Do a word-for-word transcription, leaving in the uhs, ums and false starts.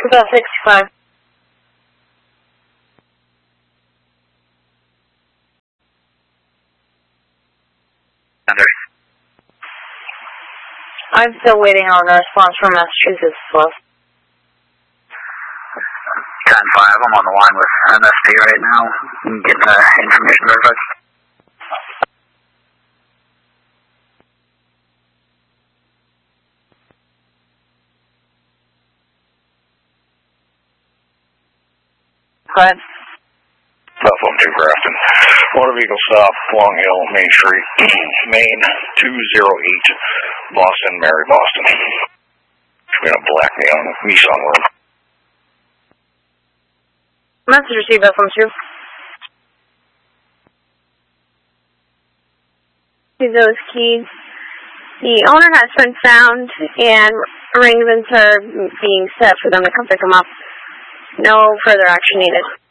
About sixty-five. Under. I'm still waiting on a response from Massachusetts as well. ten five, I'm on the line with M S P right now. I'm getting the information verified. Go ahead. Platform two, Grafton. Motor vehicle stop, Long Hill, Main Street, Maine, two zero eight, Boston, Mary, Boston. We got a black neon Nissan room. Message received, F M two. Those keys. The owner has been found and arrangements are being set for them to come pick them up. No further action needed.